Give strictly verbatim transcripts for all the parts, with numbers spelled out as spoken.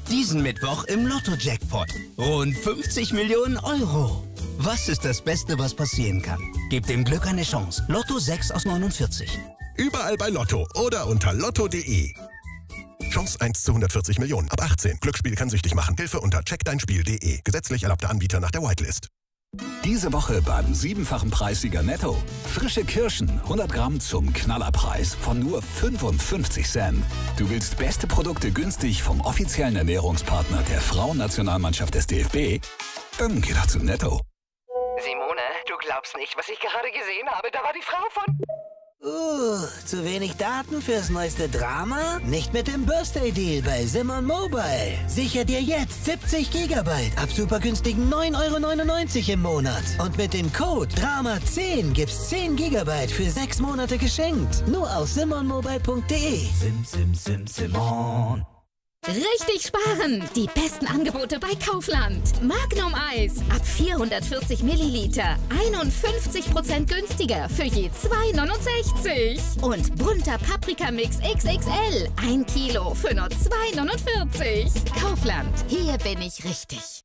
Diesen Mittwoch im Lotto-Jackpot. Rund fünfzig Millionen Euro. Was ist das Beste, was passieren kann? Gebt dem Glück eine Chance. Lotto sechs aus neunundvierzig. Überall bei Lotto oder unter lotto punkt de. Chance eins zu hundertvierzig Millionen. Ab achtzehn. Glücksspiel kann süchtig machen. Hilfe unter check dein spiel punkt de. Gesetzlich erlaubter Anbieter nach der Whitelist. Diese Woche beim siebenfachen Preissieger Netto. Frische Kirschen, hundert Gramm zum Knallerpreis von nur fünfundfünfzig Cent. Du willst beste Produkte günstig vom offiziellen Ernährungspartner der Frauennationalmannschaft des D F B? Dann geh doch zu Netto. Simone, du glaubst nicht, was ich gerade gesehen habe. Da war die Frau von... Uh, zu wenig Daten fürs neueste Drama? Nicht mit dem Birthday Deal bei Simon Mobile. Sicher dir jetzt siebzig Gigabyte ab super günstigen neun Euro neunundneunzig im Monat. Und mit dem Code Drama zehn gibt's zehn Gigabyte für sechs Monate geschenkt. Nur auf simon mobile punkt de. Sim, sim, sim, Simon. Richtig sparen! Die besten Angebote bei Kaufland. Magnum Eis ab vierhundertvierzig Milliliter. einundfünfzig Prozent günstiger für je zwei neunundsechzig. Und bunter Paprikamix X X L. ein Kilo für nur zwei neunundvierzig. Kaufland. Hier bin ich richtig.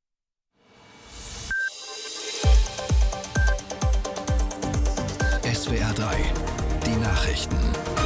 S W R drei. Die Nachrichten.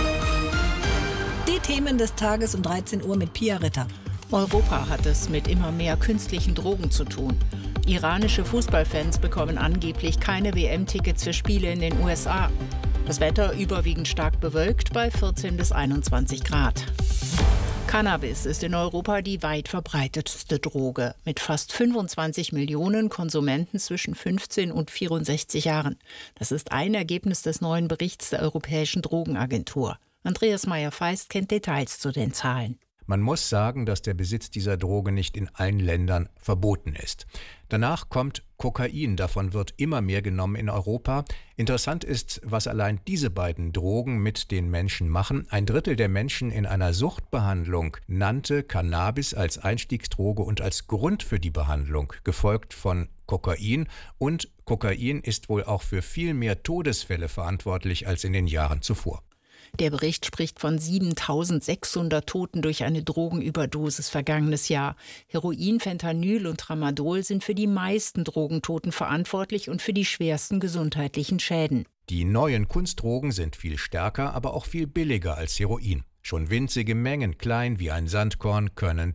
Die Themen des Tages um dreizehn Uhr mit Pia Ritter. Europa hat es mit immer mehr künstlichen Drogen zu tun. Iranische Fußballfans bekommen angeblich keine W M-Tickets für Spiele in den U S A. Das Wetter überwiegend stark bewölkt bei vierzehn bis einundzwanzig Grad. Cannabis ist in Europa die weit verbreitetste Droge, mit fast fünfundzwanzig Millionen Konsumenten zwischen fünfzehn und vierundsechzig Jahren. Das ist ein Ergebnis des neuen Berichts der Europäischen Drogenagentur. Andreas Meyer-Feist kennt Details zu den Zahlen. Man muss sagen, dass der Besitz dieser Droge nicht in allen Ländern verboten ist. Danach kommt Kokain, davon wird immer mehr genommen in Europa. Interessant ist, was allein diese beiden Drogen mit den Menschen machen. Ein Drittel der Menschen in einer Suchtbehandlung nannte Cannabis als Einstiegsdroge und als Grund für die Behandlung, gefolgt von Kokain. Und Kokain ist wohl auch für viel mehr Todesfälle verantwortlich als in den Jahren zuvor. Der Bericht spricht von siebentausendsechshundert Toten durch eine Drogenüberdosis vergangenes Jahr. Heroin, Fentanyl und Tramadol sind für die meisten Drogentoten verantwortlich und für die schwersten gesundheitlichen Schäden. Die neuen Kunstdrogen sind viel stärker, aber auch viel billiger als Heroin. Schon winzige Mengen, klein wie ein Sandkorn, können